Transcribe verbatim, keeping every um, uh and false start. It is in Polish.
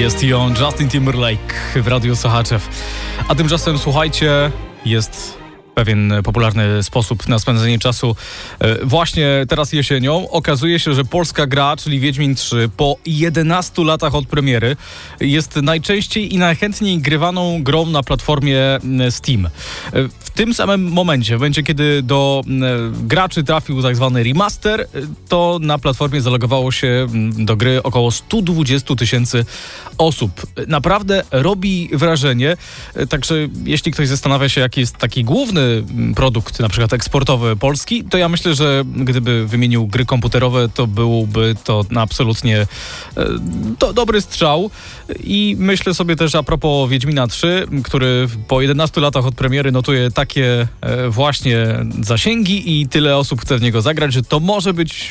Jest i on, Justin Timberlake w Radiu Sochaczew. A tymczasem, słuchajcie, jest pewien popularny sposób na spędzenie czasu właśnie teraz jesienią. Okazuje się, że polska gra, czyli Wiedźmin trzy, po jedenastu latach od premiery jest najczęściej i najchętniej grywaną grą na platformie Steam. W tym samym momencie, w momencie kiedy do graczy trafił tak zwany remaster, to na platformie zalogowało się do gry około sto dwadzieścia tysięcy osób. Naprawdę robi wrażenie. Także jeśli ktoś zastanawia się, jaki jest taki główny produkt, na przykład eksportowy Polski, to ja myślę, że gdyby wymienił gry komputerowe, to byłby to absolutnie do, dobry strzał. I myślę sobie też a propos Wiedźmina trzy, który po jedenastu latach od premiery notuje takie właśnie zasięgi i tyle osób chce w niego zagrać, że to może być